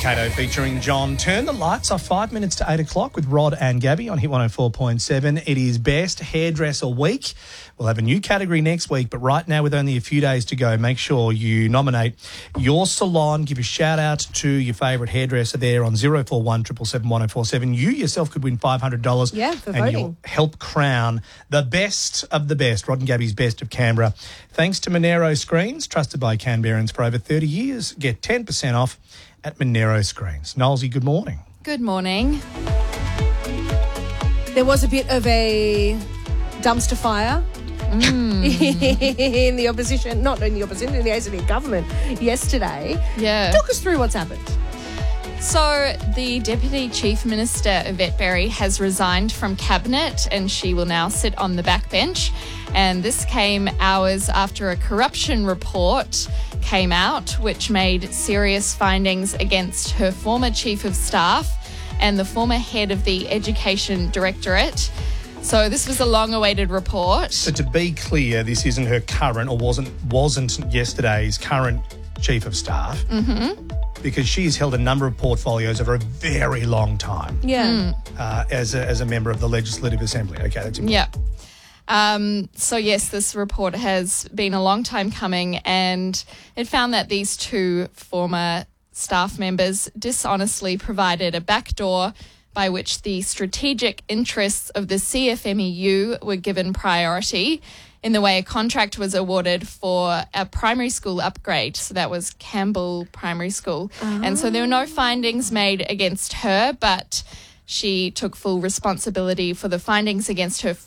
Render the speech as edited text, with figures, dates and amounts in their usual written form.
Kato featuring John. Turn the lights off 5 minutes to 8 o'clock with Rod and Gabby on Hit 104.7. It is Best Hairdresser Week. We'll have a new category next week, but right now with only a few days to go, make sure you nominate your salon. Give a shout out to your favourite hairdresser there on 041 777 1047. You yourself could win $500. Yeah, for and voting. You'll help crown the best of the best, Rod and Gabby's Best of Canberra. Thanks to Monero Screens, trusted by Canberrans for over 30 years. Get 10% off at Monero Screens. Nolsey, good morning. Good morning. There was a bit of a dumpster fire in the opposition, not in the opposition, in the ACT government yesterday. Yeah. Talk us through what's happened. So the Deputy Chief Minister, Yvette Berry, has resigned from Cabinet and she will now sit on the backbench. And this came hours after a corruption report came out, which made serious findings against her former Chief of Staff and the former head of the Education Directorate. So this was a long-awaited report. So to be clear, this isn't her current or wasn't yesterday's current Chief of Staff. Mm-hmm. Because she's held a number of portfolios over a very long time. Yeah. As a member of the Legislative Assembly. Okay, that's important. Yeah. So, yes, this report has been a long time coming and it found that these two former staff members dishonestly provided a backdoor by which the strategic interests of the CFMEU were given priority in the way a contract was awarded for a primary school upgrade. So that was Campbell Primary School. Oh. And so there were no findings made against her, but she took full responsibility for the findings against her